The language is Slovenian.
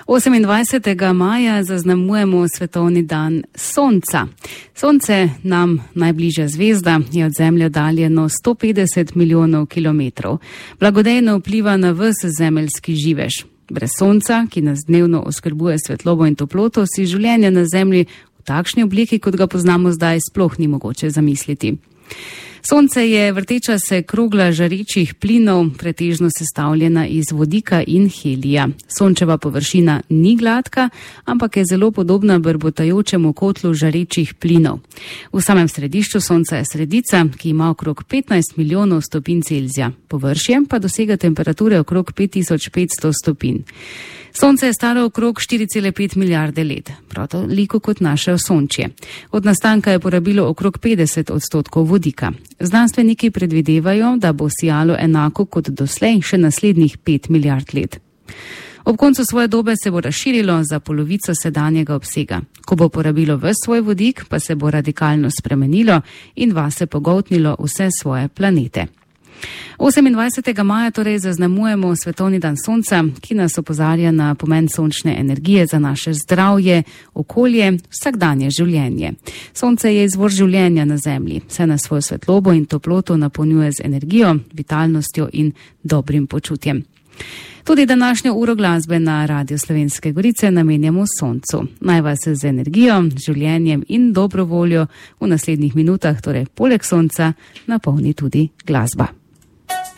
28. maja zaznamujemo svetovni dan Sonca. Sonce, nam najbližja zvezda, je od Zemlje oddaljeno 150 milijonov kilometrov. Blagodejno vpliva na ves zemeljski živež. Brez Sonca, ki nas dnevno oskrbuje svetlobo in toploto, si življenje na Zemlji v takšni obliki, kot ga poznamo zdaj, sploh ni mogoče zamisliti. Sonce je vrteča se krogla žarečih plinov, pretežno sestavljena iz vodika in helija. Sončeva površina ni gladka, ampak je zelo podobna brbotajočemu kotlu žarečih plinov. V samem središču Sonca je sredica, ki ima okrog 15 milijonov stopinj Celzija. Površje pa dosega temperature okrog 5500 stopinj. Sonce je staro okrog 4,5 milijarde let, prav toliko kot naše Osončje. Od nastanka je porabilo okrog 50% vodika. Znanstveniki predvidevajo, da bo sijalo enako kot doslej še naslednjih 5 milijard let. Ob koncu svoje dobe se bo razširilo za polovico sedanjega obsega. Ko bo porabilo ves svoj vodik, pa se bo radikalno spremenilo in vase pogoltnilo vse svoje planete. 28. maja torej zaznamujemo svetovni dan Sonca, ki nas opozarja na pomen sončne energije za naše zdravje, okolje, vsakdanje življenje. Sonce je izvor življenja na Zemlji, saj nas svojo svetlobo in toploto napolnjuje z energijo, vitalnostjo in dobrim počutjem. Tudi današnjo uro glasbe na Radiu Slovenske Gorice namenjamo Soncu. Naj vas z energijo, življenjem in dobro voljo v naslednjih minutah, torej poleg Sonca, napolni tudi glasba.